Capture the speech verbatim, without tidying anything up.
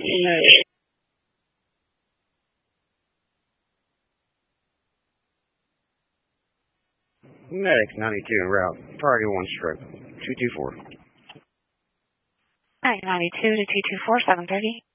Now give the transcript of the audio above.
Medic ninety-two en route. Priority one stroke. two two four. Medic ninety-two to two two four, seven thirty.